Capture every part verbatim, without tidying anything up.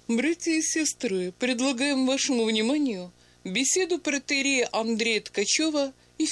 Братья и сестры, предлагаем вашему вниманию беседу протоиерея Андрея Ткачева и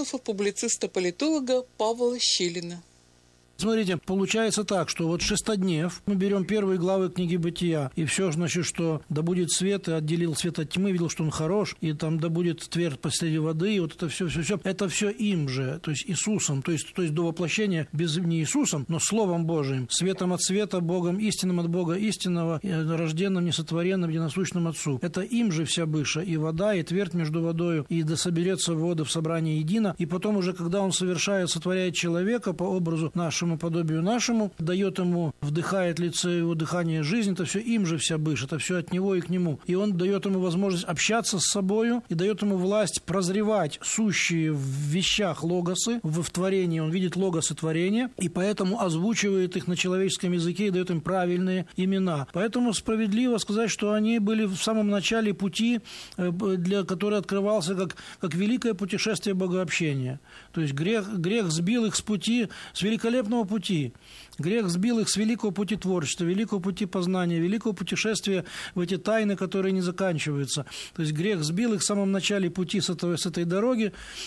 философа-публициста-политолога Павла Щелина. Смотрите, получается так, что вот шестоднев, мы берем первые главы книги Бытия, и все, значит, что да будет свет, и отделил свет от тьмы, видел, что он хорош, и там да будет твердь посреди воды, и вот это все, все, все, это все им же, то есть Иисусом, то есть, то есть до воплощения без не Иисусом, но Словом Божиим, светом от света, Богом истинным от Бога истинного, рожденным, несотворенным, единосущным Отцу. Это им же вся быша, и вода, и твердь между водою, и да соберется вода в собрании едино, и потом уже, когда он совершает, сотворяет человека по образу нашему, подобию нашему, дает ему, вдыхает лицо его дыхание жизни, это все им же вся быш, это все от него и к нему. И он дает ему возможность общаться с собою и дает ему власть прозревать сущие в вещах логосы, в, в творении. Он видит логосы творения, и поэтому озвучивает их на человеческом языке и дает им правильные имена. Поэтому справедливо сказать, что они были в самом начале пути, для, который открывался как, как великое путешествие богообщения. То есть грех, грех сбил их с пути, с великолепного пути. Грех сбил их с великого пути творчества, великого пути познания, великого путешествия в эти тайны, которые не заканчиваются. То есть грех сбил их в самом начале пути с, этого, с этой дороги.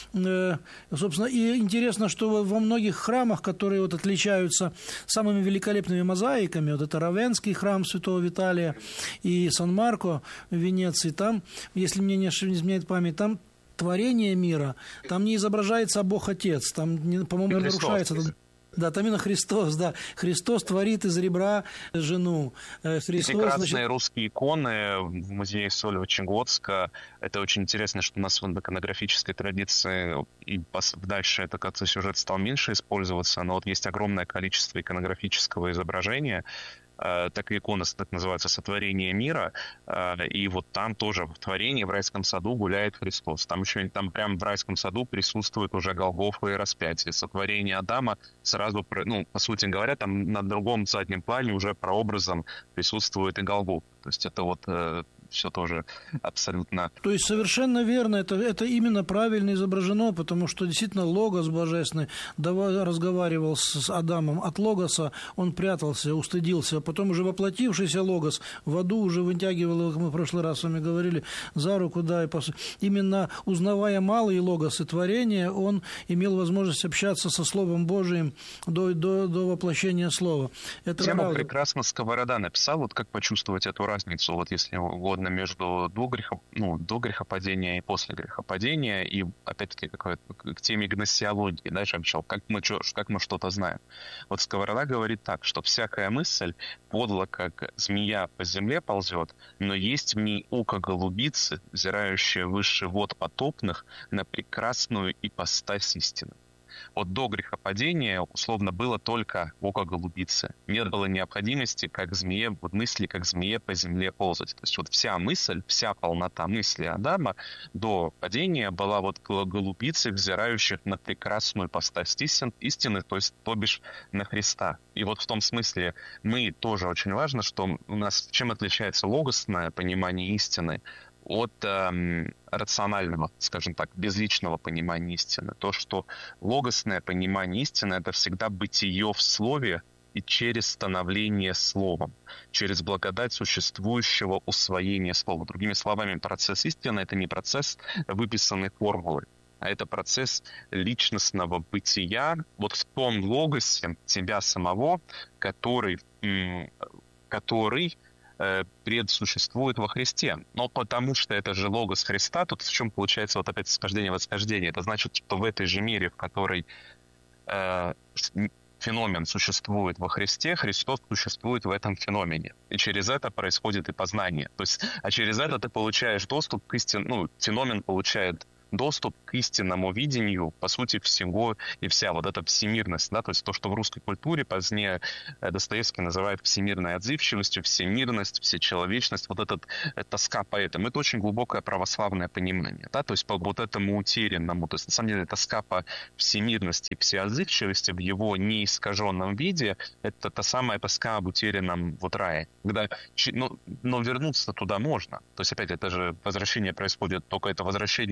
Э, собственно, и интересно, что во многих храмах, которые вот отличаются самыми великолепными мозаиками, вот это Равенский храм Святого Виталия и Сан-Марко в Венеции, там, если мне не изменяет память, там творение мира, там не изображается Бог Отец, там, по-моему, Христос. нарушается... Да, там именно Христос, да. Христос творит из ребра жену. Христос, Эти красные значит... русские иконы в музее Солева-Чегодска, это очень интересно, что у нас в иконографической традиции и дальше этот, как-то, сюжет стал меньше использоваться, но вот есть огромное количество иконографического изображения, так и икона, так называется, «Сотворение мира», и вот там тоже в творении в райском саду гуляет Христос. Там еще там прямо в райском саду присутствует уже Голгофа и распятие. Сотворение Адама сразу, ну, по сути говоря, там на другом заднем плане уже прообразом присутствует и Голгофа. То есть это вот все тоже абсолютно... То есть совершенно верно, это, это именно правильно изображено, потому что действительно Логос Божественный давай, разговаривал с Адамом. От Логоса он прятался, устыдился, а потом уже воплотившийся Логос в аду уже вытягивал его, как мы в прошлый раз с вами говорили, за руку, да, и пос... именно узнавая малые логосы творения, он имел возможность общаться со Словом Божиим до, до, до воплощения Слова. Это Тему правда. прекрасно Сковорода написал, вот как почувствовать эту разницу, вот если угодно, между до, греха, ну, до грехопадения и после грехопадения, и опять-таки к теме гносеологии, да, я обещал, как мы, как мы что-то знаем. Вот Сковорода говорит так, что всякая мысль подло, как змея по земле ползет, но есть в ней око голубицы, взирающее выше вод потопных на прекрасную ипостась истины. Вот до грехопадения, условно, было только око голубицы. Не было необходимости, как змее, вот мысли, как змее по земле ползать. То есть вот вся мысль, вся полнота мысли Адама до падения была вот голубицей, взирающих на прекрасную ипостась истины, то есть, то бишь, на Христа. И вот в том смысле мы тоже очень важно, что у нас чем отличается логосное понимание истины от э, рационального, скажем так, безличного понимания истины. То, что логосное понимание истины — это всегда бытие в слове и через становление словом, через благодать существующего усвоения слова. Другими словами, процесс истины — это не процесс выписанной формулы, а это процесс личностного бытия вот в том логосе тебя самого, который, м, который предсуществует во Христе. Но потому что это же логос Христа, тут в чем получается вот опять схождение восхождение. Это значит, что в этой же мере, в которой э, феномен существует во Христе, Христос существует в этом феномене. И через это происходит и познание. То есть, а через это ты получаешь доступ к истине, ну, феномен получает доступ к истинному видению, по сути, всего и вся вот эта всемирность, да, то есть то, что в русской культуре позднее Достоевский называет всемирной отзывчивостью, всемирность, всечеловечность, вот эта тоска по этому. Это очень глубокое православное понимание, да, то есть по вот этому утерянному, то есть на самом деле тоска по всемирности и всеотзывчивости в его неискаженном виде, это та самая тоска об утерянном вот рае, когда, ну, но вернуться туда можно, то есть опять это же возвращение происходит, только это возвращение не через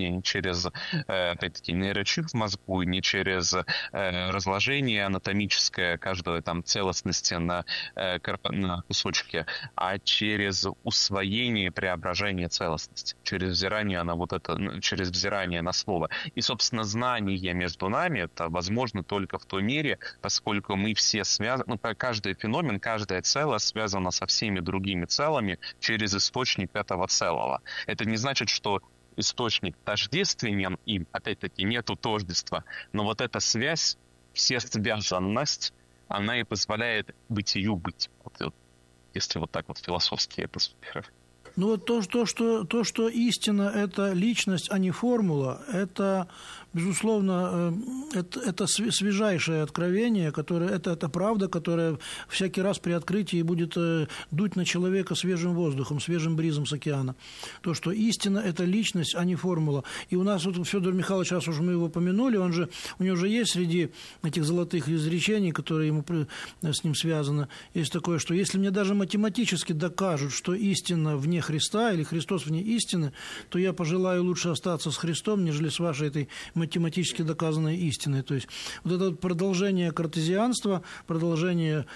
через, опять-таки, нейрочип в мозгу, не через разложение анатомическое каждой там целостности на, на кусочки, а через усвоение, преображение целостности, через взирание на вот это, через взирание на слово. И, собственно, знание между нами это возможно только в той мере, поскольку мы все связаны, ну, каждый феномен, каждое целое связано со всеми другими целыми через источник этого целого. Это не значит, что источник тождественен им, опять-таки, нету тождества, но вот эта связь, всесвязанность, она и позволяет бытию быть. Вот, вот, если вот так вот философски это супер. Ну вот то, то, что, то, что истина – это личность, а не формула, это, безусловно, это, это свежайшее откровение, которое, это, это правда, которая всякий раз при открытии будет дуть на человека свежим воздухом, свежим бризом с океана. То, что истина – это личность, а не формула. И у нас вот Федор Михайлович, раз уже мы его помянули, он же, у него же есть среди этих золотых изречений, которые ему, с ним связаны, есть такое, что если мне даже математически докажут, что истина вне Христа или Христос вне истины, то я пожелаю лучше остаться с Христом, нежели с вашей этой математически доказанной истиной. То есть вот это вот продолжение картезианства, продолжение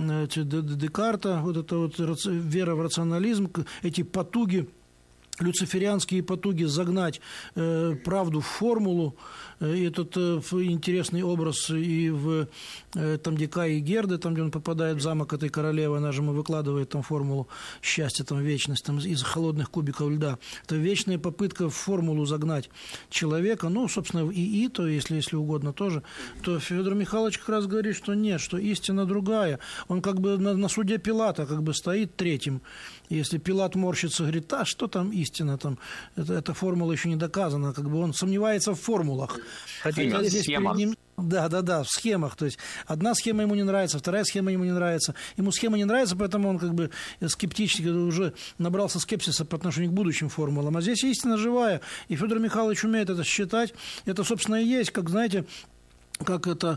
Декарта, вот эта вот вера в рационализм, эти потуги, люциферианские потуги загнать э, правду в формулу. И этот э, интересный образ и в э, там, где Кай и Герда, там, где он попадает в замок этой королевы, она же ему выкладывает там формулу счастья, там, вечность, там, из холодных кубиков льда. Это вечная попытка в формулу загнать человека, ну, собственно, в ИИ, то, если, если угодно, тоже, то Федор Михайлович как раз говорит, что нет, что истина другая. Он как бы на, на суде Пилата как бы стоит третьим. Если Пилат морщится, говорит, а что там истина, там, это, эта формула еще не доказана, как бы он сомневается в формулах. Хотя здесь перед ним... Да, да, да, в схемах. То есть одна схема ему не нравится, вторая схема ему не нравится. Ему схема не нравится, поэтому он как бы скептически уже набрался скепсиса по отношению к будущим формулам. А здесь истина живая, и Федор Михайлович умеет это считать. Это, собственно, и есть, как, знаете... Как это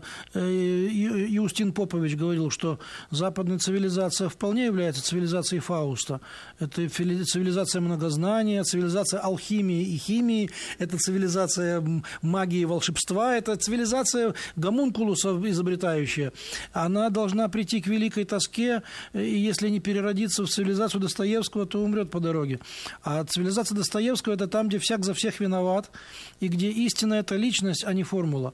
Юстин Попович говорил, что западная цивилизация вполне является цивилизацией Фауста. Это цивилизация многознания, цивилизация алхимии и химии, это цивилизация магии и волшебства, это цивилизация гомункулусов изобретающая. Она должна прийти к великой тоске, и если не переродиться в цивилизацию Достоевского, то умрет по дороге. А цивилизация Достоевского – это там, где всяк за всех виноват, и где истина – это личность, а не формула.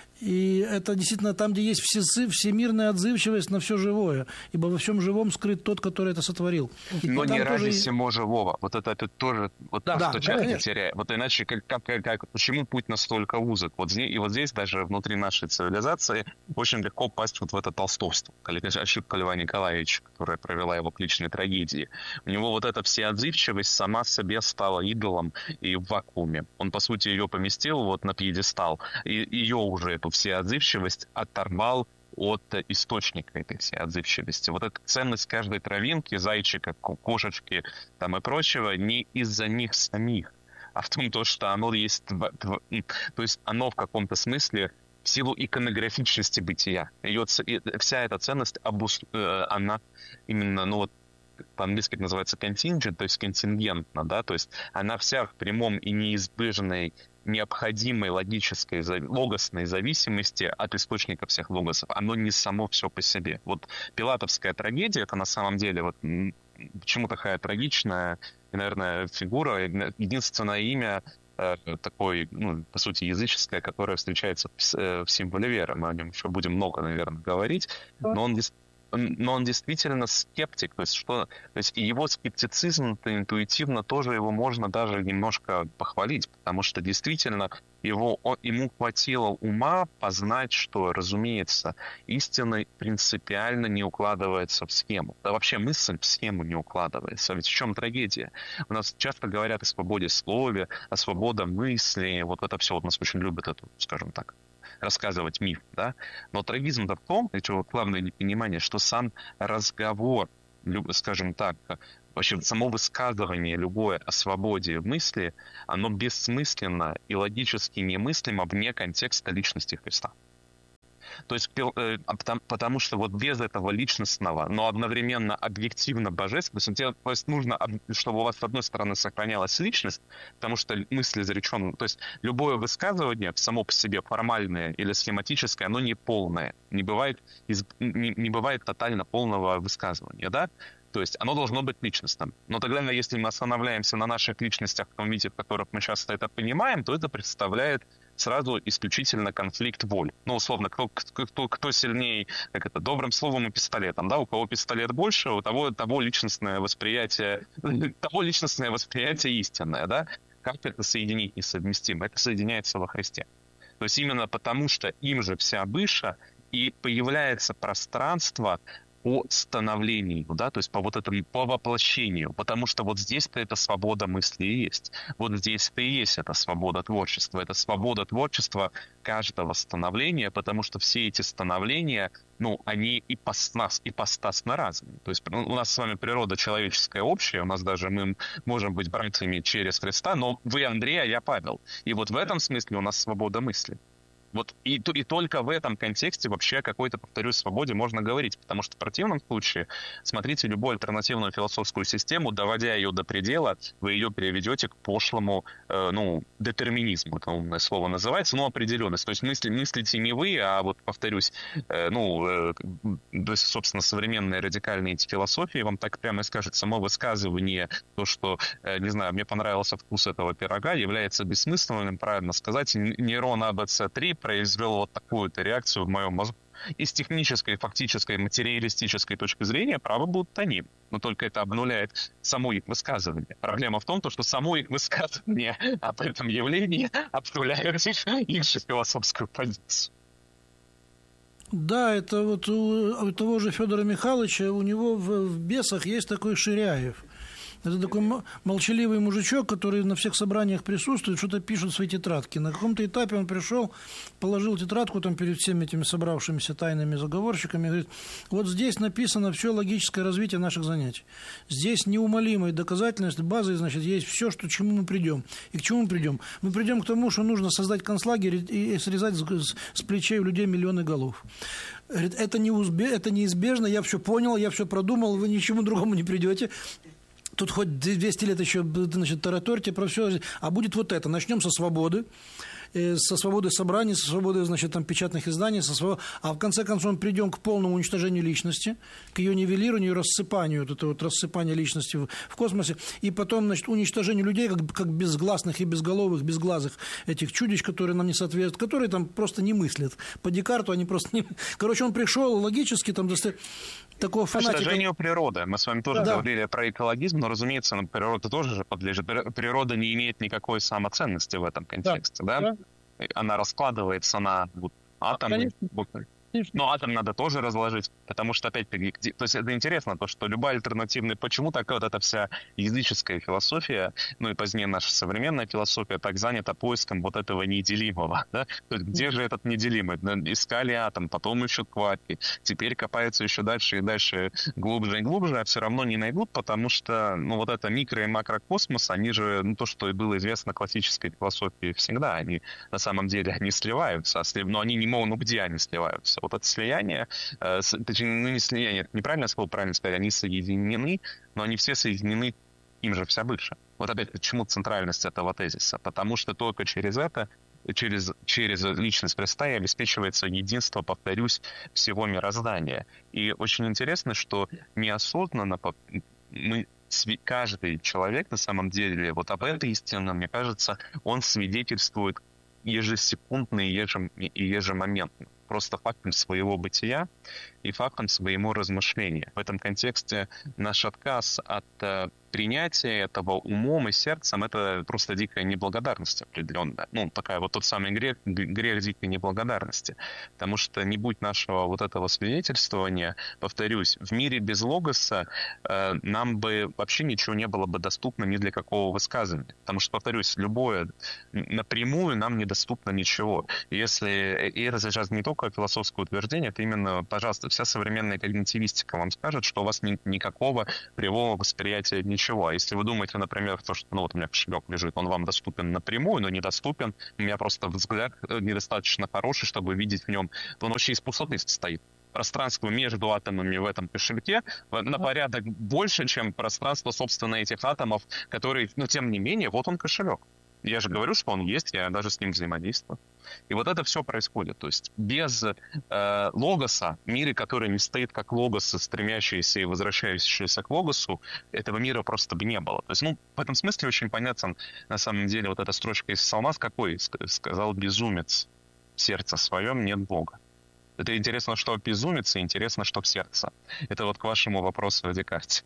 И это действительно там, где есть всемирная отзывчивость на все живое. Ибо во всем живом скрыт тот, который это сотворил. И но не ради тоже... всего живого. Вот это, это тоже вот да, то, да, что часто конечно. теряет. Вот иначе, как, как, как, почему путь настолько узок? Вот здесь, и вот здесь даже внутри нашей цивилизации очень легко пасть вот в это толстовство. Ошибка Льва Николаевича, которая провела его к личной трагедии. У него вот эта всеотзывчивость сама себе стала идолом и в вакууме. Он, по сути, ее поместил вот на пьедестал. И ее уже эту всеотзывчивость оторвал от источника этой всей отзывчивости. Вот эта ценность каждой травинки, зайчика, кошечки там и прочего не из-за них самих, а в том, то, что оно есть, то есть оно в каком-то смысле в силу иконографичности бытия. Ее, вся эта ценность, она именно, ну вот, по-английски это называется contingent, то есть контингентна, да, то есть она вся в прямом и неизбежной необходимой логической, логосной зависимости от источника всех логосов. Оно не само все по себе. Вот пилатовская трагедия, это на самом деле вот почему такая трагичная, наверное, фигура, единственное имя э, такой, ну, по сути, языческое, которое встречается в, э, в символе веры. Мы о нем еще будем много, наверное, говорить. Но он но он действительно скептик, то есть, что, то есть его скептицизм интуитивно тоже его можно даже немножко похвалить, потому что действительно его, он, ему хватило ума познать, что, разумеется, истина принципиально не укладывается в схему. Да вообще мысль в схему не укладывается. Ведь в чем трагедия? У нас часто говорят о свободе слова, о свободе мысли, вот это все, вот нас очень любят это, скажем так, рассказывать миф, да? Но трагизм-то в том, это вот главное непонимание, что сам разговор, скажем так, вообще само высказывание любое о свободе мысли, оно бессмысленно и логически немыслимо вне контекста личности Христа. То есть э, потому, потому что вот без этого личностного, но одновременно объективно божественного, то есть, то есть нужно, чтобы у вас с одной стороны сохранялась личность, потому что мысль изреченная, то есть любое высказывание само по себе формальное или схематическое, оно не полное, не бывает, из, не, не бывает тотально полного высказывания, да? То есть оно должно быть личностным. Но тогда, если мы останавливаемся на наших личностях в том виде, в котором мы часто это понимаем, то это представляет сразу исключительно конфликт воль. Ну, условно, кто, кто, кто сильнее, как это, добрым словом и пистолетом, да? У кого пистолет больше, у того, того личностное восприятие, того личностное восприятие истинное, да? Как это соединить несовместимо? Это соединяется во Христе. То есть именно потому, что им же вся быша, и появляется пространство по становлению, да, то есть по вот этому, по воплощению, потому что вот здесь-то эта свобода мысли и есть. Вот здесь-то и есть эта свобода творчества, это свобода творчества каждого становления, потому что все эти становления, ну, они ипостас, ипостасно разные. То есть у нас с вами природа человеческая общая, у нас даже мы можем быть братьями через Христа, но вы Андрей, а я Павел. И вот в этом смысле у нас свобода мысли. Вот и, и только в этом контексте вообще о какой-то, повторюсь, свободе можно говорить, потому что в противном случае, смотрите, любую альтернативную философскую систему, доводя ее до предела, вы ее переведете к пошлому, э, ну, детерминизму, это умное слово называется, ну, определенность. То есть мысли, мыслите не вы, а вот, повторюсь, э, ну, э, то есть, собственно, современные радикальные эти философии вам так прямо и скажут, само высказывание, то, что, э, не знаю, мне понравился вкус этого пирога, является бессмысленным, правильно сказать, нейрон А Б С три произвел вот такую-то реакцию в моем мозгу. И с технической, фактической, материалистической точки зрения правы будут они. Но только это обнуляет само их высказывание. Проблема в том, что само их высказывание об этом явлении обнуляет их же философскую позицию. Да, это вот у, у того же Федора Михайловича, у него в, в «Бесах» есть такой Ширяев. Это такой молчаливый мужичок, который на всех собраниях присутствует, что-то пишет в свои тетрадки. На каком-то этапе он пришел, положил тетрадку там перед всеми этими собравшимися тайными заговорщиками и говорит, вот здесь написано все логическое развитие наших занятий. Здесь неумолимая доказательность, базой, значит, есть все, что, к чему мы придем. И к чему мы придем? Мы придем к тому, что нужно создать концлагерь и срезать с, с плечей у людей миллионы голов. Говорит, это, неузбе, это неизбежно, я все понял, я все продумал, вы ни к чему другому не придете. Тут хоть двести лет еще, значит, тараторьте про все, а будет вот это. Начнем со свободы, со свободы собраний, со свободы, значит, там, печатных изданий, со свободы... а в конце концов мы придем к полному уничтожению личности, к ее нивелированию, рассыпанию, вот это вот рассыпание личности в, в космосе, и потом, значит, уничтожению людей, как, как безгласных и безголовых, безглазых этих чудищ, которые нам не соответствуют, которые там просто не мыслят. По Декарту они просто не... Короче, он пришел логически, там, достаточно... такого фанатика. Уничтожению природы. Мы с вами тоже да. говорили про экологизм, но, разумеется, природа тоже же подлежит. Природа не имеет никакой самоценности в этом контексте, да? да? да. Она раскладывается на вот, атомы. Конечно. Но атом надо тоже разложить, потому что, опять-таки, то есть это интересно, то, что любая альтернативная... Почему такая вот эта вся языческая философия, ну и позднее наша современная философия так занята поиском вот этого неделимого, да? То есть где же этот неделимый? Искали атом, потом ищут кварки, теперь копаются еще дальше и дальше, глубже и глубже, а все равно не найдут, потому что, ну, вот это микро- и макрокосмос, они же, ну, то, что и было известно классической философии всегда, они на самом деле, они сливаются, но они не могут, ну, где они сливаются? Вот это слияние, э, точнее, ну не слияние, неправильно слово, правильно сказать, они соединены, но они все соединены, им же вся бывшая. Вот опять почему центральность этого тезиса? Потому что только через это, через, через личность Христа и обеспечивается единство, повторюсь, всего мироздания. И очень интересно, что неосознанно мы, каждый человек на самом деле, вот об этой истине, мне кажется, он свидетельствует ежесекундно и, ежем, и ежемоментно. Просто фактом своего бытия и фактом своего размышления. В этом контексте наш отказ от э, принятия этого умом и сердцем — это просто дикая неблагодарность определенная. Ну, такая вот тот самый грех, грех дикой неблагодарности. Потому что не будь нашего вот этого свидетельствования, повторюсь, в мире без логоса э, нам бы вообще ничего не было бы доступно ни для какого высказывания. Потому что, повторюсь, любое напрямую нам недоступно ничего. Если, и это сейчас не только философское утверждение, это именно, пожалуйста, вся современная когнитивистика вам скажет, что у вас ни, никакого прямого восприятия ничего. ничего. А если вы думаете, например, то, что, ну, вот у меня кошелек лежит, он вам доступен напрямую, но недоступен, у меня просто взгляд недостаточно хороший, чтобы видеть в нем, он вообще из пустоты состоит. Пространство между атомами в этом кошельке на порядок больше, чем пространство, собственно, этих атомов, которые, ну, тем не менее, вот он кошелек. Я же говорю, что он есть, я даже с ним взаимодействую. И вот это все происходит. То есть без э, логоса, мира, который не стоит как логосы, стремящиеся и возвращающиеся к логосу, этого мира просто бы не было. То есть, ну, в этом смысле очень понятен, на самом деле, вот эта строчка из Псалма, какой сказал безумец: в сердце своем нет Бога. Это интересно, что безумец, и интересно, что в сердце. Это вот к вашему вопросу о Декарте.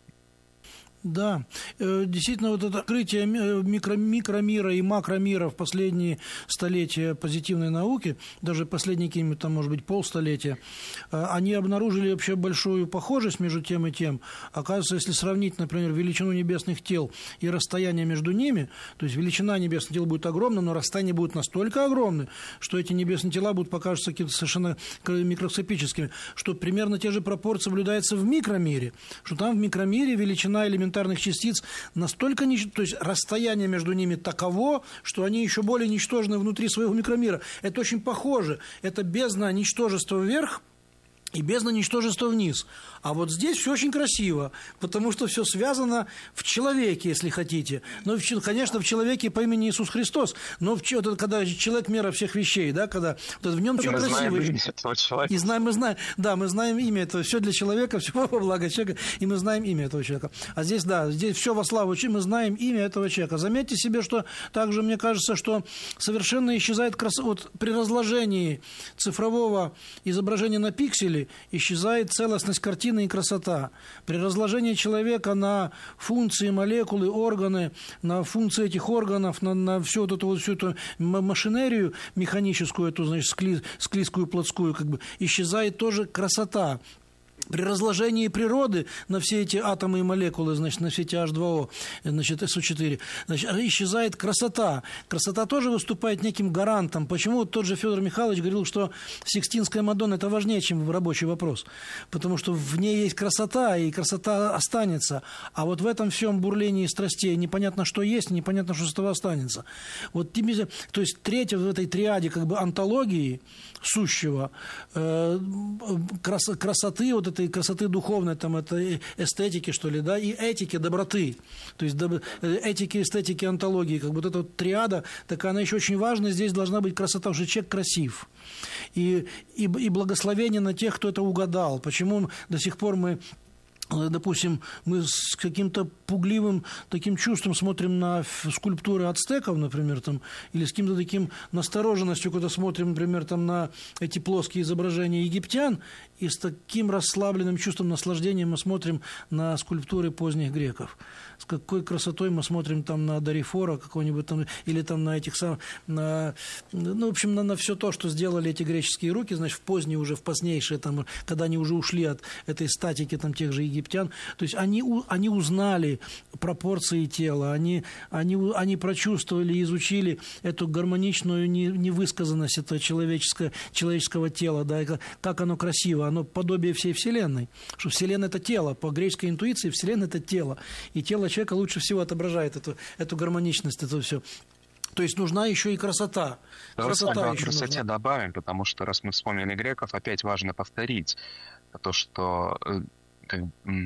Да, действительно, вот это открытие микро, микромира и макромира в последние столетия позитивной науки, даже последние какие-нибудь там, может быть, полстолетия, они обнаружили вообще большую похожесть между тем и тем. Оказывается, если сравнить, например, величину небесных тел и расстояние между ними, то есть величина небесных тел будет огромна, но расстояние будет настолько огромное, что эти небесные тела будут покажутся какими-то совершенно микроскопическими, что примерно те же пропорции наблюдаются в микромире, что там в микромире величина элементарных частиц настолько, то есть расстояние между ними таково, что они еще более ничтожны внутри своего микромира. Это очень похоже. Это бездна ничтожества вверх и бездна ничтожества вниз. А вот здесь все очень красиво, потому что все связано в человеке, если хотите. Но, конечно, в человеке по имени Иисус Христос, но в, вот, когда человек мера всех вещей, да, когда вот, в нем все мы красиво. Знаем имя этого человека. И знаем, мы знаем, да, мы знаем имя этого, все для человека, все во благо человека, и мы знаем имя этого человека. А здесь, да, здесь все во славу, мы знаем имя этого человека. Заметьте себе, что также, мне кажется, что совершенно исчезает красота. Вот при разложении цифрового изображения на пиксели исчезает целостность картины и красота. При разложении человека на функции, молекулы, органы, на функции этих органов, на, на всю вот эту, вот, всю эту машинерию механическую, эту, значит, скли, склизкую, плотскую, как бы, исчезает тоже красота. При разложении природы на все эти атомы и молекулы, значит, на все эти эйч два о, значит, эс о четыре, значит, исчезает красота. Красота тоже выступает неким гарантом. Почему тот же Федор Михайлович говорил, что Сикстинская Мадонна – это важнее, чем рабочий вопрос? Потому что в ней есть красота, и красота останется. А вот в этом всем бурлении страстей непонятно, что есть, непонятно, что с этого останется. Вот, то есть третье в этой триаде как бы антологии сущего, э, крас, красоты, вот этой красоты духовной, там, это эстетики, что ли, да, и этики, доброты. То есть этики, эстетики, антологии, как бы вот эта вот триада, так она еще очень важна, здесь должна быть красота, уже человек красив. И, и, и благословение на тех, кто это угадал. Почему до сих пор мы, допустим, мы с каким-то пугливым таким чувством смотрим на скульптуры ацтеков, например, там, или с каким-то таким настороженностью, когда смотрим, например, там, на эти плоские изображения египтян, и с таким расслабленным чувством наслаждения мы смотрим на скульптуры поздних греков. С какой красотой мы смотрим там на Дорифора какого-нибудь там, или там на этих самых, на, ну, в общем, на, на все то, что сделали эти греческие руки, значит, в поздние уже, в позднейшие, там, когда они уже ушли от этой статики там, тех же египтян. То есть они, они узнали пропорции тела, они, они, они прочувствовали, изучили эту гармоничную невысказанность этого человеческого, человеческого тела, да, и как оно красиво, оно подобие всей Вселенной. Что Вселенная – это тело, по греческой интуиции Вселенная – это тело, и тело человека лучше всего отображает эту, эту гармоничность, это все. То есть нужна еще и красота. Красота еще красоте нужна. Добавим, потому что раз мы вспомнили греков, опять важно повторить то, что как,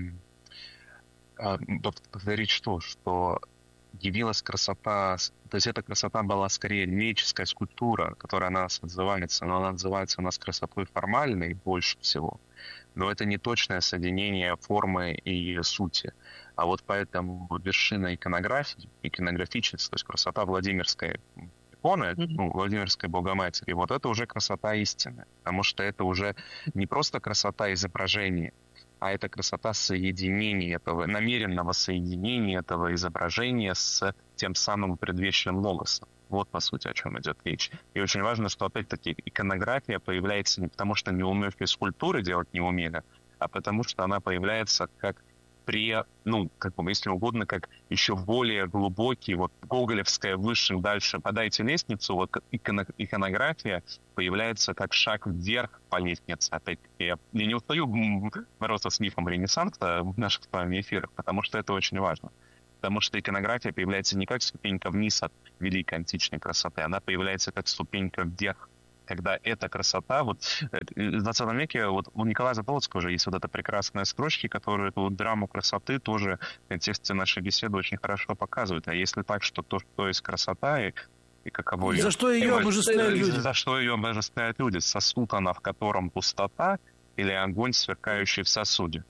повторить что, что явилась красота, то есть эта красота была скорее лирическая скульптура, которая у нас называется, но она называется у нас красотой формальной больше всего. Но это не точное соединение формы и сути. А вот поэтому вершина иконографии, иконографичность, то есть красота Владимирской иконы, ну, Владимирской Богоматери, вот это уже красота истины. Потому что это уже не просто красота изображения, а это красота соединения этого, намеренного соединения этого изображения с тем самым предвечным логосом. Вот, по сути, о чем идет речь. И очень важно, что, опять-таки, иконография появляется не потому, что не умели скульптуры делать не умели, а потому что она появляется как при, ну, как бы, если угодно, как еще более глубокий, вот гоголевская выше, дальше подайте лестницу, вот иконо, иконография появляется как шаг вверх по лестнице. Опять-таки, я, я не устаю бороться с мифом Ренессанса в наших с вами эфирах, потому что это очень важно. Потому что иконография появляется не как ступенька вниз от великой античной красоты, она появляется как ступенька вверх, когда эта красота, вот в двадцатом веке вот у Николая Заполоцкого уже есть вот эта прекрасная строчки, которая эту драму красоты тоже в контексте нашей беседы очень хорошо показывает. А если так, что то, что есть красота, и, и каково ее... За что ее обожествляют люди? За что ее обожествляют люди? Сосуд она, в котором пустота, или огонь, сверкающий в сосуде?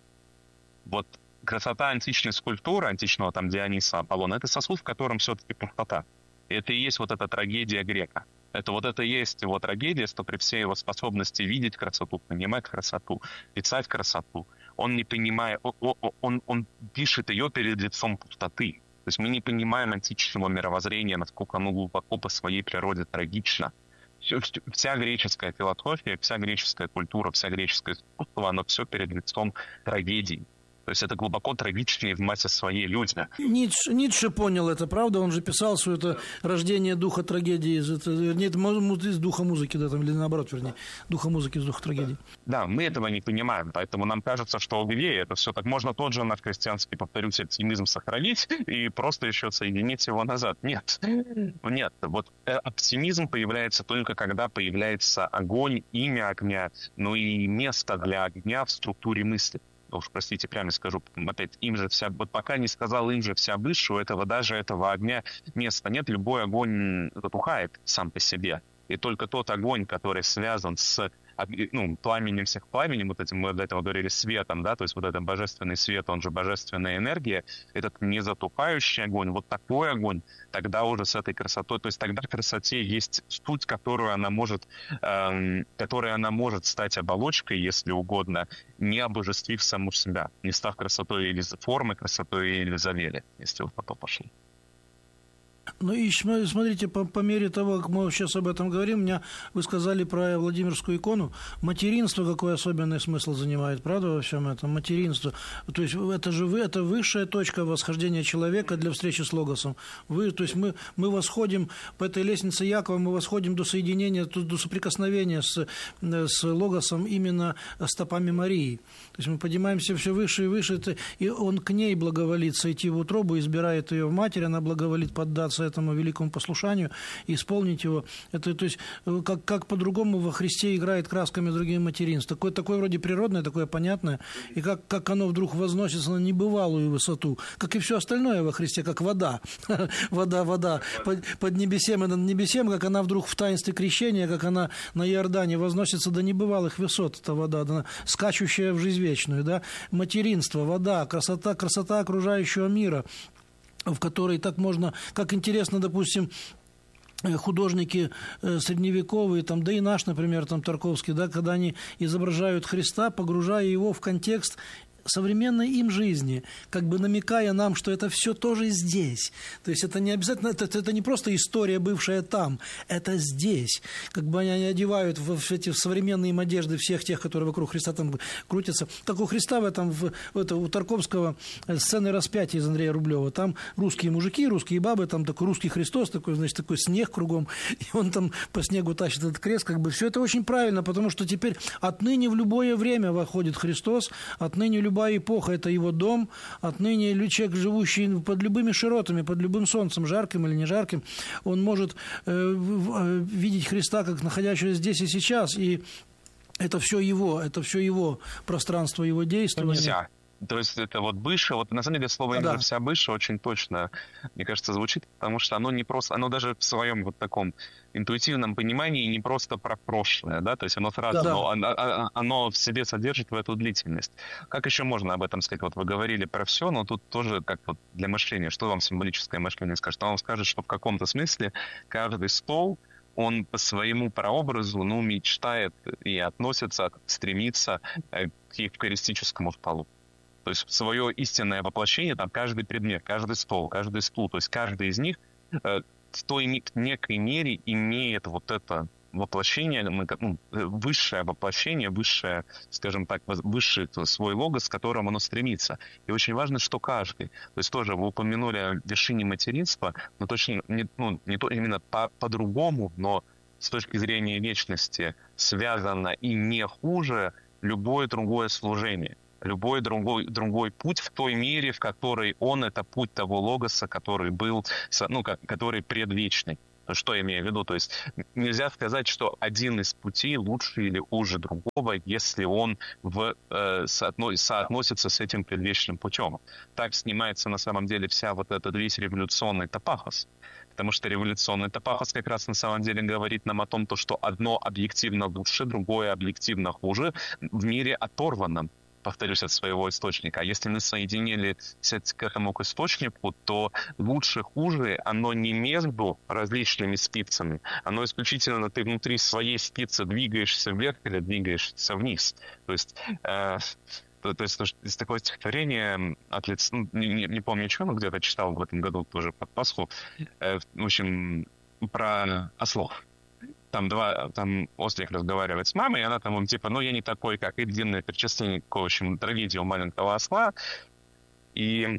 Вот красота античной скульптуры, античного там Диониса, Аполлона, это сосуд, в котором все-таки пустота. И это и есть вот эта трагедия грека. Это вот это и есть его трагедия, что при всей его способности видеть красоту, понимать красоту, писать красоту, он не понимает, он, он, он пишет ее перед лицом пустоты. То есть мы не понимаем античного мировоззрения, насколько оно глубоко по своей природе трагично. Вся греческая философия, вся греческая культура, вся греческое искусство, оно все перед лицом трагедии. То есть это глубоко трагичные в массе своей люди. Ницше, Ницше понял это, правда? Он же писал, что это рождение духа трагедии, из, это, нет, из духа музыки, да, там, или наоборот, вернее, духа музыки из духа трагедии. Да, мы этого не понимаем, поэтому нам кажется, что у Вивея это все так. Можно тот же наш христианский, повторюсь, оптимизм сохранить и просто еще соединить его назад. Нет, нет. Вот оптимизм появляется только когда появляется огонь, имя огня, ну и место для огня в структуре мысли. Уж, простите, прямо скажу, опять, им же вся, вот пока не сказал им же вся выше, у этого даже этого огня места нет, любой огонь затухает сам по себе. И только тот огонь, который связан с, ну, пламенем всех пламенем, вот этим мы до этого говорили, светом, да, то есть вот этот божественный свет, он же божественная энергия, этот незатухающий огонь, вот такой огонь, тогда уже с этой красотой, то есть тогда в красоте есть суть, которую она может, эм, которой она может стать оболочкой, если угодно, не обожествив саму себя, не став красотой или формой, красотой или завели, если вот на то пошло. Ну и смотрите, по, по мере того, как мы сейчас об этом говорим, меня вы сказали про Владимирскую икону. Материнство какой особенный смысл занимает, правда, во всем этом? Материнство. То есть это же вы, это высшая точка восхождения человека для встречи с Логосом. Вы, то есть мы, мы восходим по этой лестнице Якова, мы восходим до соединения, до, до соприкосновения с, с Логосом именно стопами Марии. То есть мы поднимаемся все выше и выше, это, и он к ней благоволит сойти в утробу, избирает ее в матерь, она благоволит поддаться этому великому послушанию и исполнить его. Это, то есть, как, как по-другому во Христе играет красками другим материнство. Такое, такое вроде природное, такое понятное. И как, как оно вдруг возносится на небывалую высоту. Как и все остальное во Христе, как вода. Вода, вода. Под, под небесем и над небесем, как она вдруг в таинстве крещения, как она на Иордане возносится до небывалых высот, эта вода, да, скачущая в жизнь вечную. Да? Материнство, вода, красота, красота окружающего мира, в которой так можно, как интересно, допустим, художники средневековые, там, да и наш, например, там, Тарковский, да, когда они изображают Христа, погружая его в контекст современной им жизни, как бы намекая нам, что это все тоже здесь. То есть это не обязательно, это, это не просто история, бывшая там, это здесь. Как бы они одевают в, в эти в современные им одежды всех тех, которые вокруг Христа там крутятся. Как у Христа в этом, в, в это, у Тарковского сцены распятия из Андрея Рублева. Там русские мужики, русские бабы, там такой русский Христос, такой, значит, такой снег кругом, и он там по снегу тащит этот крест. Как бы все это очень правильно, потому что теперь отныне в любое время выходит Христос, отныне любое любая эпоха – это его дом. Отныне человек, живущий под любыми широтами, под любым солнцем, жарким или не жарким, он может э, видеть Христа как находящегося здесь и сейчас. И это все его, это все его пространство, его действия. Нельзя. То есть это вот выше, вот на самом деле слово «имя» да. вся выше очень точно, мне кажется, звучит, потому что оно не просто, оно даже в своем вот таком интуитивном понимании не просто про прошлое, да, то есть оно сразу, да. оно, оно в себе содержит в эту длительность. Как еще можно об этом сказать? Вот вы говорили про все, но тут тоже как вот для мышления, что вам символическое мышление скажет? Оно вам скажет, что в каком-то смысле каждый стол, он по своему прообразу, ну, мечтает и относится, стремится к евхаристическому столу. То есть свое истинное воплощение, там каждый предмет, каждый стол, каждый стул, то есть каждый из них э, в той некой мере имеет вот это воплощение, мы, ну, высшее воплощение, высшее, скажем так, высший свой логос, к которому оно стремится. И очень важно, что каждый. То есть тоже вы упомянули о вершине материнства, но точно не, ну, не то, именно по, по-другому, но с точки зрения вечности связано и не хуже любое другое служение. Любой другой, другой путь в той мере, в которой он — это путь того логоса, который был, ну, который предвечный. Что я имею в виду? То есть нельзя сказать, что один из путей лучше или хуже другого, если он в, э, соотно, соотносится с этим предвечным путем. Так снимается на самом деле вся вот этот весь революционный топахос. Потому что революционный топахос как раз на самом деле говорит нам о том, что одно объективно лучше, другое объективно хуже в мире оторванном, повторюсь, от своего источника. А если мы соединились к этому к источнику, то лучше-хуже оно не между различными спицами, оно исключительно ты внутри своей спицы двигаешься вверх или двигаешься вниз. То есть... Э, То, то есть есть такое стихотворение от лица, ну, не, не помню чего, но где-то читал в этом году тоже под Пасху, э, в общем, про ослов. Там два, там ослик разговаривает с мамой, и она там, он, типа, ну, я не такой, как и длинное перечисление, в общем, трагедию маленького осла. И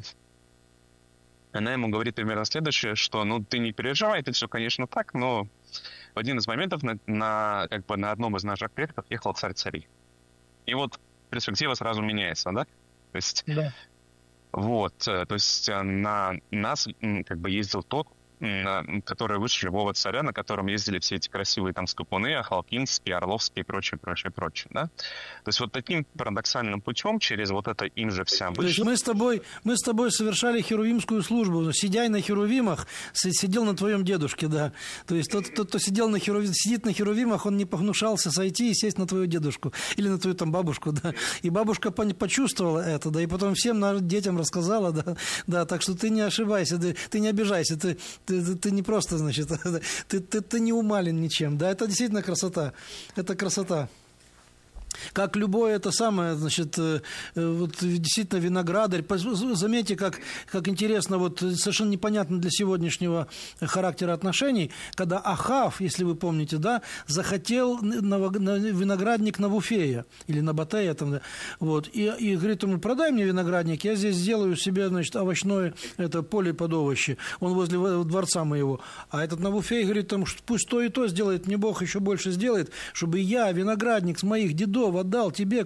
она ему говорит примерно следующее, что, ну, ты не переживай, это все, конечно, так, но в один из моментов на, на, как бы на одном из наших предков ехал царь царей. И вот перспектива сразу меняется, да? То есть, да. Вот, то есть на нас как бы ездил тот, который выше любого царя, на котором ездили все эти красивые там скакуны, Ахалкинские, Орловские и прочее, прочее, прочее, да? То есть вот таким парадоксальным путем, через вот это им же вся вышла... То есть мы с тобой, мы с тобой совершали херувимскую службу, сидя на херувимах, сидел на твоем дедушке, да. То есть тот, тот кто сидел на херувим, сидит на херувимах, он не погнушался сойти и сесть на твою дедушку или на твою там бабушку, да. И бабушка почувствовала это, да, и потом всем детям рассказала, да, да, так что ты не ошибайся, ты, ты не обижайся, ты Ты, ты не просто, значит, ты, ты, ты не умален ничем, да, это действительно красота, это красота. Как любое это самое, значит, вот действительно виноградарь. Заметьте, как, как интересно, вот совершенно непонятно для сегодняшнего характера отношений, когда Ахав, если вы помните, да, захотел на, на виноградник Навуфея или Набатея, там, да, вот, и, и говорит ему, продай мне виноградник, я здесь сделаю себе, значит, овощное это поле под овощи, он возле дворца моего. А этот Навуфей говорит, там, пусть то и то сделает, мне Бог еще больше сделает, чтобы я виноградник с моих дедов отдал тебе,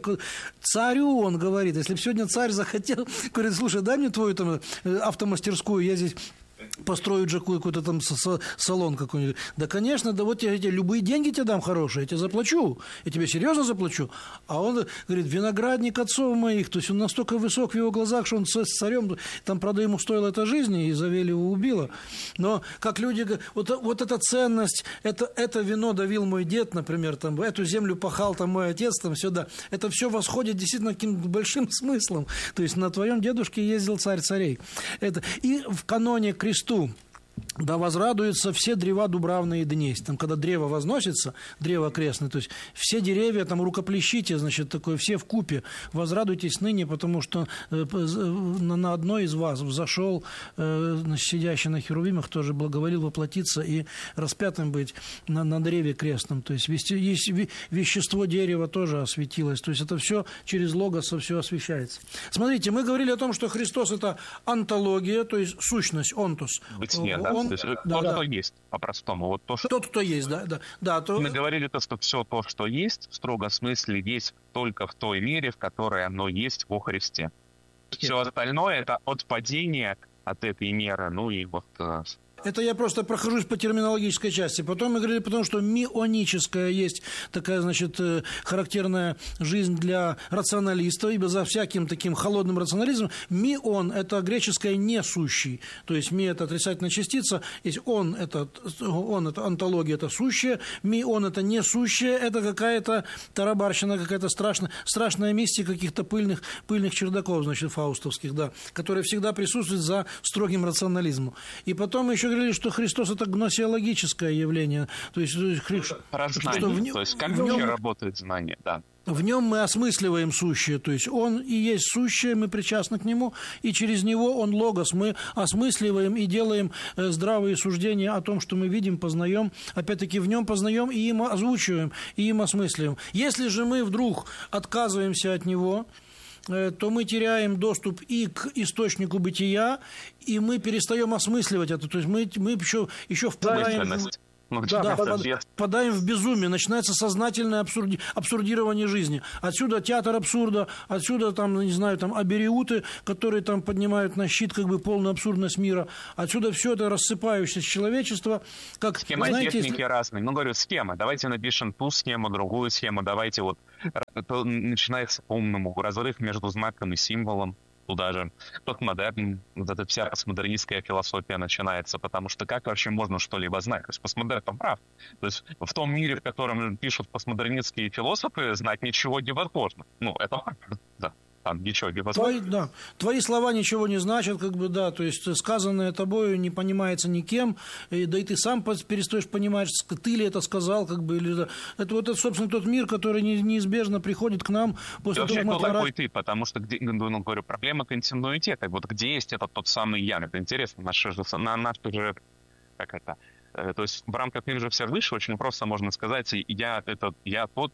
царю, он говорит. Если бы сегодня царь захотел, говорит, слушай, дай мне твою там автомастерскую, я здесь построю же какой-то там салон какой-нибудь. Да, конечно, да вот я, я любые деньги тебе дам хорошие, я тебе заплачу, я тебе серьезно заплачу. А он говорит, виноградник отцов моих, то есть он настолько высок в его глазах, что он с царем, там, правда, ему стоило это жизни, и Изавель его убила. Но как люди, вот, вот эта ценность, это, это вино давил мой дед, например, там, эту землю пахал там мой отец, там, сюда. Это все восходит действительно к каким-то большим смыслом. То есть на твоем дедушке ездил царь царей. Это. И в каноне кресту да возрадуются все древа дубравные днесь. Там, когда древо возносится, древо крестное, то есть все деревья, там, рукоплещите, значит, такое, все вкупе, возрадуйтесь ныне, потому что э, на, на одной из вас взошел, э, значит, сидящий на херувимах, тоже благоволил воплотиться и распятым быть на, на древе крестном. То есть, есть вещество дерева тоже осветилось. То есть это все через логоса все освещается. Смотрите, мы говорили о том, что Христос – это онтология, то есть сущность, онтос. Бытие, да? Он, то есть, да, то, да. что есть, по-простому. Вот то, что... Тот, кто есть, да. да, да то... Мы говорили, то, что все то, что есть, в строгом смысле есть только в той мере, в которой оно есть во Христе. Все остальное – это отпадение от этой меры, ну и вот... Это я просто прохожусь по терминологической части. Потом мы говорили, потому что мионическая есть такая, значит, характерная жизнь для рационалистов, ибо за всяким таким холодным рационализмом мион – это греческое несущий. То есть ми – это отрицательная частица, есть он – это, он – это онтология, это сущее, мион – это несущее, это какая-то тарабарщина, какая-то страшная, страшная мистика каких-то пыльных, пыльных чердаков, значит, фаустовских, да, которая всегда присутствует за строгим рационализмом. И потом еще говорили, что Христос – это гносеологическое явление. То есть, Хри... Про знание. Что в... То есть как в нем... работает знание, да. В нем мы осмысливаем сущее, то есть он и есть сущее, мы причастны к нему, и через него он логос, мы осмысливаем и делаем здравые суждения о том, что мы видим, познаем, опять-таки в нем познаем и им озвучиваем, и им осмысливаем. Если же мы вдруг отказываемся от него, то мы теряем доступ и к источнику бытия, и мы перестаем осмысливать это, то есть мы, мы еще, еще впадаем... Ну, да, впадаем в безумие, начинается сознательное абсурди... абсурдирование жизни. Отсюда театр абсурда, отсюда, там, не знаю, там, абериуты, которые там поднимают на щит как бы полную абсурдность мира. Отсюда все это рассыпающееся человечество. Как, схемотехники если... разные. Ну, говорю, схемы. Давайте напишем ту схему, другую схему. Давайте вот... Начинается по-умному. Разрыв между знаком и символом. Туда же постмодерн, вот эта вся постмодернистская философия начинается, потому что как вообще можно что-либо знать? То есть постмодерн там прав. То есть в том мире, в котором пишут постмодернистские философы, знать ничего невозможно. Ну, это правда, да. Там ничего невозможно. Твои, да. Твои слова ничего не значат, как бы, да, то есть сказанное тобою не понимается никем, и, да и ты сам перестаешь понимать, ты ли это сказал, как бы, или да. Это вот, это, собственно, тот мир, который неизбежно приходит к нам после и того, как мы... мы Кто такой ты? Потому что, где, ну, говорю, проблема континуитета, вот где есть этот тот самый я, это интересно, наш же, на наш же, как это, то есть в рамках мира Всевышнего очень просто можно сказать, я, это, я тот,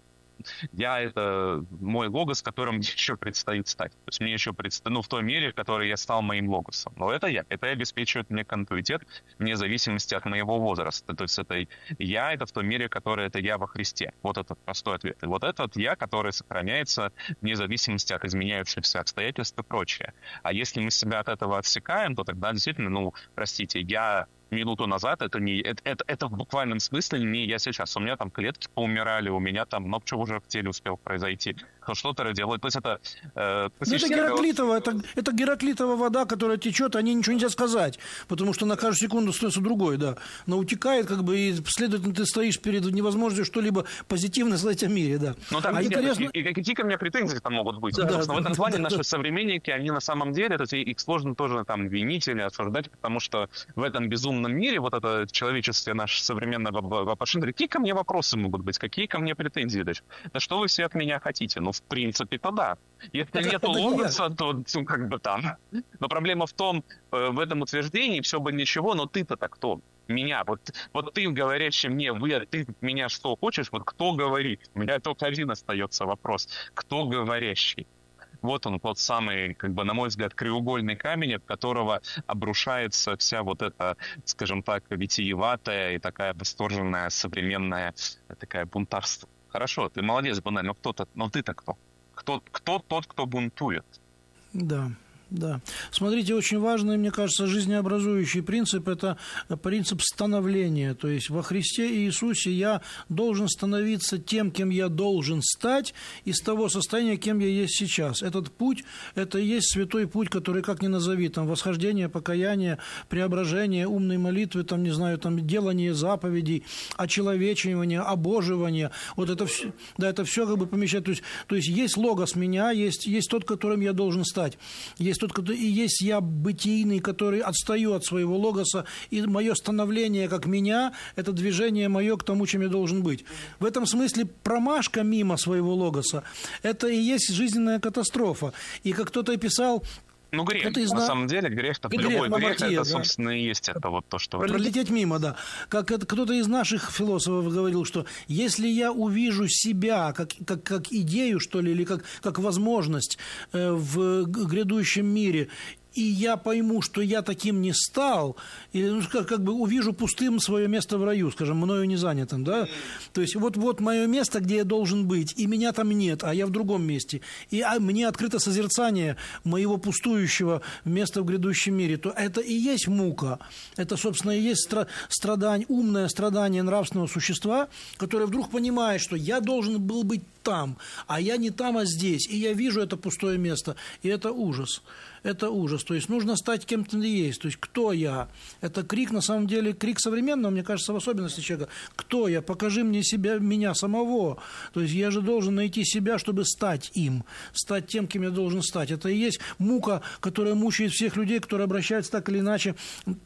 я это мой логос, которым еще предстоит стать. То есть мне еще предстоит, ну, в той мере, в которой я стал моим логосом. Но это я. Это обеспечивает мне континуитет вне зависимости от моего возраста. То есть это я, это в той мере, в которой это я во Христе. Вот этот простой ответ. И вот этот я, который сохраняется вне зависимости от изменяющихся обстоятельств и прочее. А если мы себя от этого отсекаем, то тогда действительно, ну, простите, я... минуту назад, это не это, это, это в буквальном смысле не я сейчас. У меня там клетки поумирали, у меня там много чего уже в теле успел произойти. Что-то делать. То есть это... Э, ну, это Гераклитова, это, это Гераклитова вода, которая течет, о ней ничего нельзя сказать, потому что на каждую секунду становится другой, да. Она утекает, как бы, и, следовательно, ты стоишь перед невозможностью что-либо позитивное сказать о мире, да. Ну, там, а нет, интересно... и, и какие ко мне претензии там могут быть? Да, потому да, что да, в этом да, плане да, наши да. современники, они на самом деле, то есть их сложно тоже там винить или осуждать, потому что в этом безумном мире вот это человечестве наше современное вопрошение, какие ко мне вопросы могут быть, какие ко мне претензии? Да что вы все от меня хотите? Ну, в принципе, то да. Если это, нету логоса, то, ну, как бы там. Но проблема в том, в этом утверждении все бы ничего, но ты-то так кто? Меня. Вот, вот ты, говорящий мне, вы, ты меня что хочешь? Вот кто говорит? У меня только один остается вопрос. Кто говорящий? Вот он, тот самый, как бы, на мой взгляд, краеугольный камень, от которого обрушается вся вот эта, скажем так, витиеватая и такая восторженная современная такая бунтарство. Хорошо, ты молодец, Бунель, но кто-то, но ты-то кто? Кто, кто тот, кто бунтует? Да. Да. Смотрите, очень важный, мне кажется, жизнеобразующий принцип – это принцип становления. То есть во Христе Иисусе я должен становиться тем, кем я должен стать, из того состояния, кем я есть сейчас. Этот путь – это и есть святой путь, который, как ни назови, там, восхождение, покаяние, преображение, умной молитвы, там, не знаю, там, делание заповедей, очеловечивание, обоживание. Вот это все, да, это все как бы помещает. То есть, то есть есть логос меня, есть, есть тот, которым я должен стать. Есть тот, который и есть я бытийный, который отстаю от своего логоса, и мое становление как меня – это движение мое к тому, чем я должен быть. В этом смысле промашка мимо своего логоса – это и есть жизненная катастрофа. И как кто-то писал… Ну, грех. Из... На самом деле, грех, это грех, любой грех, мамартия, это, да. собственно, и есть это вот то, что... Пролететь мимо, да. Как это, кто-то из наших философов говорил, что если я увижу себя как, как, как идею, что ли, или как, как возможность э, в грядущем мире, и я пойму, что я таким не стал, или ну, как, как бы увижу пустым свое место в раю, скажем, мною не занятым, да, то есть вот, вот мое место, где я должен быть, и меня там нет, а я в другом месте, и а, мне открыто созерцание моего пустующего места в грядущем мире, то это и есть мука, это, собственно, и есть стра- страдание, умное страдание нравственного существа, которое вдруг понимает, что я должен был быть там, а я не там, а здесь, и я вижу это пустое место, и это ужас. Это ужас. То есть нужно стать кем ты есть. То есть кто я? Это крик, на самом деле, крик современного, мне кажется, в особенности человека. Кто я? Покажи мне себя, меня самого. То есть я же должен найти себя, чтобы стать им. Стать тем, кем я должен стать. Это и есть мука, которая мучает всех людей, которые обращаются так или иначе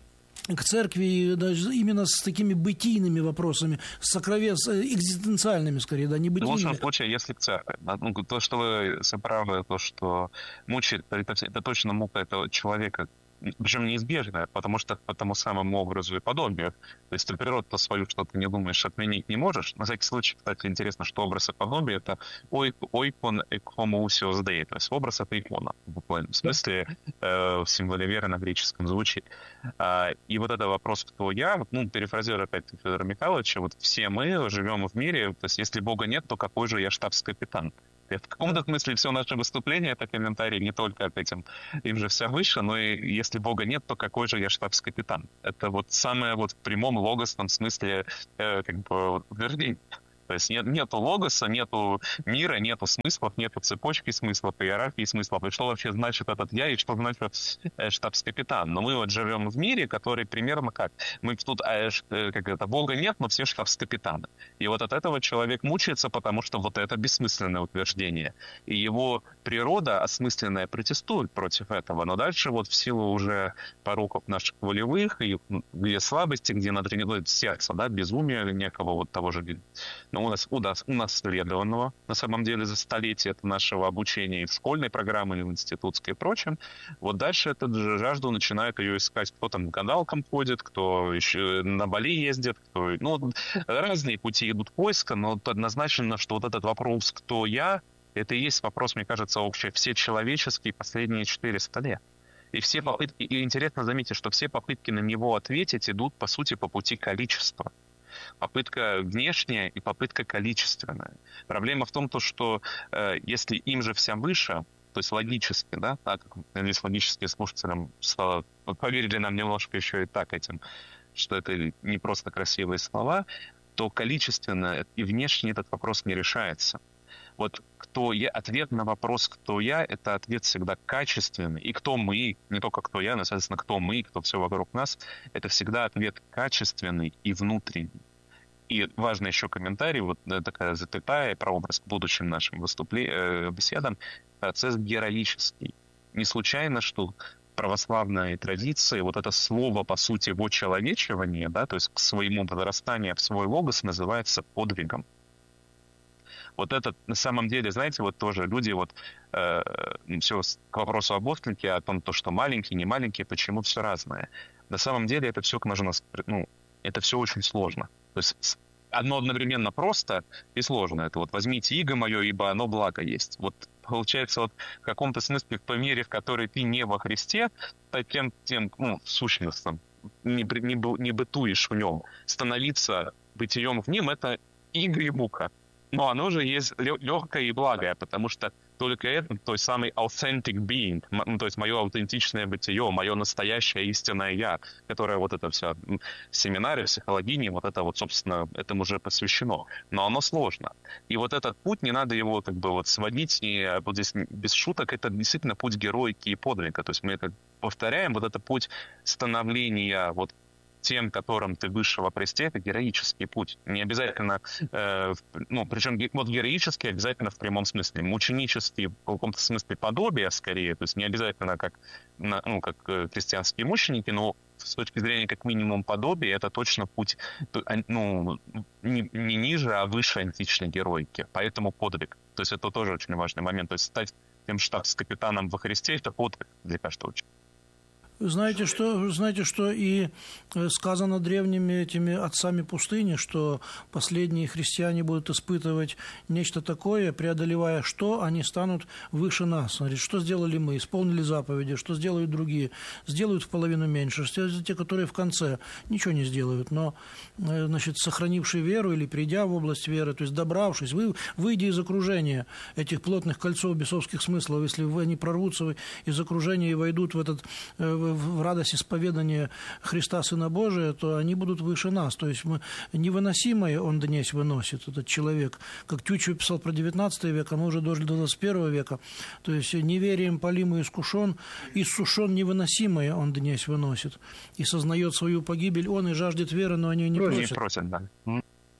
к церкви даже именно с такими бытийными вопросами, сокровен... экзистенциальными, скорее, да, не бытийными. В лучшем случае, если к церкви. Ну, то, что вы правы, то, что мучает, это, это точно мука этого человека, причем неизбежно, потому что по тому самому образу и подобию. То есть ты природу свою, что ты не думаешь, отменить не можешь. На всякий случай, кстати, интересно, что образ и подобие — это ойкон экомоусиос дей, то есть образ — это икона, в буквальном смысле, э, в символе веры на греческом звучит. А, и вот это вопрос, кто я, ну, перефразирую опять Федора Михайловича, вот все мы живем в мире, то есть если Бога нет, то какой же я штабс-капитан? В каком-то смысле все наше выступление — это комментарий не только от этим, им же вся выше, но и если Бога нет, то какой же я штабс-капитан? Это вот самое вот в прямом логосном смысле э, как бы утверждение. То есть нет, нету логоса, нету мира, нету смыслов, нету цепочки смыслов, иерархии смыслов. И что вообще значит этот я, и что значит э, штабс-капитан? Но мы вот живем в мире, который примерно как? Мы тут, э, как это, Бога нет, но все штабс-капитаны. И вот от этого человек мучается, потому что вот это бессмысленное утверждение. И его природа осмысленная протестует против этого. Но дальше вот в силу уже пороков наших волевых, и где слабости, где натренирует сердце, да, безумие некого вот того же... Но у нас унаследованного, на самом деле, за столетия нашего обучения и в школьной программе, и в институтской и прочем. Вот дальше эту же жажду начинает ее искать. Кто там к гадалкам ходит, кто еще на Бали ездит, кто... Ну, разные пути идут поиска, но однозначно, что вот этот вопрос «кто я?» это и есть вопрос, мне кажется, общий, всечеловеческий последние четыреста лет. И все попытки... И интересно заметить, что все попытки на него ответить идут, по сути, по пути количества. Попытка внешняя и попытка количественная. Проблема в том, то, что э, если им же вся выше, то есть логически, да, так как здесь логически слушателям стало, поверили нам немножко еще и так этим, что это не просто красивые слова, то количественно и внешне этот вопрос не решается. Вот кто я, ответ на вопрос «кто я» — это ответ всегда качественный. И кто мы, не только кто я, но, соответственно, кто мы, кто все вокруг нас, это всегда ответ качественный и внутренний. И важный еще комментарий, вот такая запятая, прообраз к будущим нашим выступлениям, беседам, процесс героический. Не случайно, что православной традиции вот это слово, по сути, вочеловечивание, да, то есть к своему возрастанию в свой логос называется подвигом. Вот это, на самом деле, знаете, вот тоже люди, вот э, все к вопросу об отклике, о том, то, что маленькие, не маленькие, почему все разное. На самом деле это все, нужно, ну, это все очень сложно. То есть одно одновременно просто и сложно. Это вот возьмите иго мое, ибо оно благо есть. Вот получается, вот в каком-то смысле, в той мере, в которой ты не во Христе, тем, тем ну, сущностным, не, не, не бытуешь в нем. Становиться бытием в нем — это иго и мука. Но оно же есть легкое и благое, потому что только это, той самый authentic being, ну, то есть мое аутентичное бытие, мое настоящее истинное я, которое вот это все в семинаре, в психологии, вот это вот, собственно, этому уже посвящено. Но оно сложно. И вот этот путь, не надо его как бы вот сводить, и вот здесь без шуток, это действительно путь героики и подвига. То есть мы это повторяем, вот это путь становления вот тем, которым ты выше во Христе, это героический путь. Не обязательно, э, ну, причем вот героический обязательно в прямом смысле. Мученический в каком-то смысле подобие, скорее, то есть не обязательно как, ну, как христианские мученики, но с точки зрения как минимум подобия, это точно путь, ну, не, не ниже, а выше античной героики. Поэтому подвиг. То есть это тоже очень важный момент. То есть стать тем штабс-капитаном во Христе — это подвиг для каждого человека. Знаете, что, знаете, что и сказано древними этими отцами пустыни, что последние христиане будут испытывать нечто такое, преодолевая что, они станут выше нас. Смотрите, что сделали мы? Исполнили заповеди, что сделают другие? Сделают в половину меньше. Те, которые в конце, ничего не сделают. Но, значит, сохранивший веру или придя в область веры, то есть добравшись, вы, выйдя из окружения этих плотных кольцов бесовских смыслов, если они прорвутся из окружения и войдут в этот в радость исповедания Христа Сына Божия, то они будут выше нас. То есть мы, невыносимое он днесь выносит, этот человек. Как Тютчев писал про девятнадцатый век, а мы уже дожили до двадцать первого века. То есть неверием полим и искушен, иссушен невыносимое он днесь выносит. И сознает свою погибель он и жаждет веры, но они не просят. Не просят, да.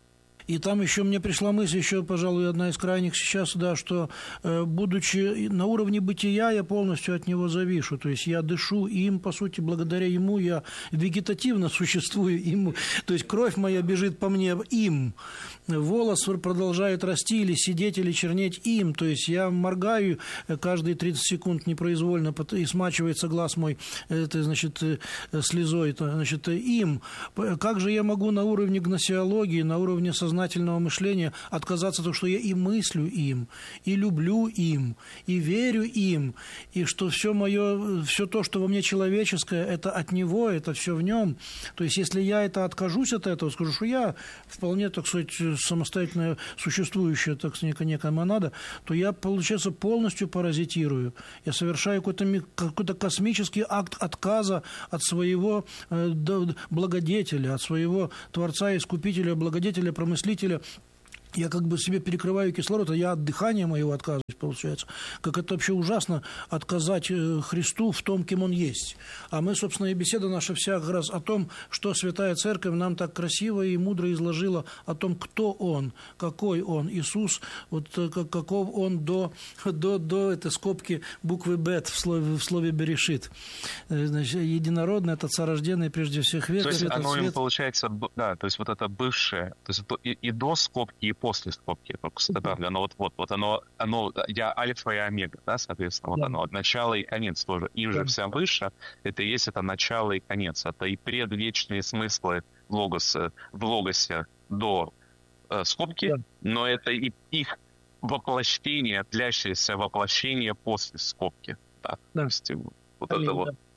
И там еще мне пришла мысль, еще, пожалуй, одна из крайних сейчас, да, что, э, будучи на уровне бытия, я полностью от него завишу. То есть я дышу им, по сути, благодаря ему я вегетативно существую ему. То есть кровь моя бежит по мне им. Волос продолжает расти или сидеть, или чернеть им. То есть я моргаю каждые тридцать секунд непроизвольно, и смачивается глаз мой, это, значит, слезой, это, значит, им. Как же я могу на уровне гносеологии, на уровне сознательного мышления отказаться от того, что я и мыслю им, и люблю им, и верю им, и что все мое, все то, что во мне человеческое, это от него, это все в нем. То есть если я это откажусь от этого, скажу, что я вполне, так сказать, самостоятельно существующая, так сказать, некая монада, то я, получается, полностью паразитирую. Я совершаю какой-то, какой-то космический акт отказа от своего э, благодетеля, от своего Творца, Искупителя, Благодетеля, Промыслителя. Я как бы себе перекрываю кислород, а я от дыхания моего отказываюсь, получается. Как это вообще ужасно отказать Христу в том, кем Он есть. А мы, собственно, и беседа наша вся как раз о том, что Святая Церковь нам так красиво и мудро изложила о том, кто Он, какой Он, Иисус, вот каков Он до, до, до этой скобки буквы «бет» в слове, в слове «берешит». Значит, единородный, это царожденный прежде всех веков. То есть оно свет... им получается, да, то есть вот это бывшее, то есть и, и до скобки, и после скобки, правда, оно вот, вот, вот оно, оно, я альфа и омега, да, соответственно, вот да. Оно, начало и конец тоже. Им да. же вся выше, это и есть это начало и конец, это и предвечные смыслы в логосе, в логосе до э, скобки, да. Но это и их воплощение, длящееся воплощение после скобки, да, да. То есть вот Аминь, это вот. Да.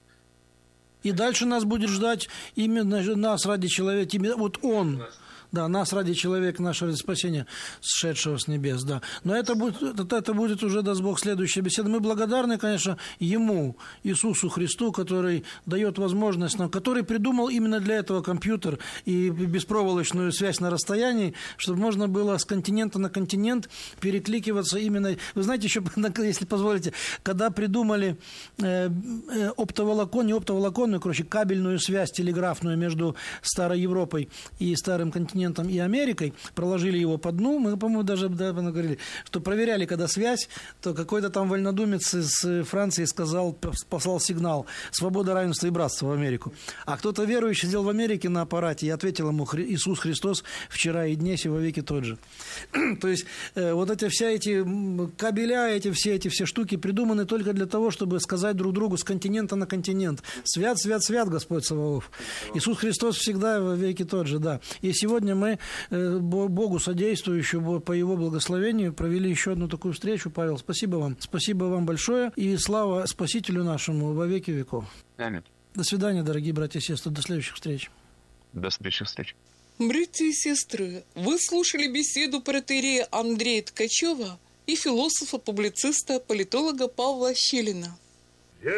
И дальше нас будет ждать именно нас ради человека, именно вот Он. Да, нас ради человека, наше ради спасения, сшедшего с небес, да. Но это будет, это, это будет уже, даст Бог, следующая беседа. Мы благодарны, конечно, Ему, Иисусу Христу, который дает возможность нам, который придумал именно для этого компьютер и беспроволочную связь на расстоянии, чтобы можно было с континента на континент перекликиваться именно... Вы знаете, еще, если позволите, когда придумали э, э, оптоволокон, не оптоволоконную, короче, кабельную связь телеграфную между Старой Европой и Старым континентом, и Америкой, проложили его по дну. Мы, по-моему, даже да, говорили, что проверяли, когда связь, то какой-то там вольнодумец из Франции сказал, послал сигнал «Свобода, равенство и братство» в Америку. А кто-то верующий сидел в Америке на аппарате и ответил ему «Иисус Христос вчера и днесь и во веки тот же». То есть вот эти все эти кабеля, эти все эти все штуки придуманы только для того, чтобы сказать друг другу с континента на континент «Свят, свят, свят, Господь Саваоф». Иисус Христос всегда во веки тот же, да. И сегодня мы Богу содействующему по Его благословению провели еще одну такую встречу. Павел, спасибо вам. Спасибо вам большое. И слава Спасителю нашему во веки веков. Аминь. До свидания, дорогие братья и сестры. До следующих встреч. До следующих встреч. Братья и сестры, вы слушали беседу протоиерея Андрея Ткачева и философа-публициста, политолога Павла Щелина.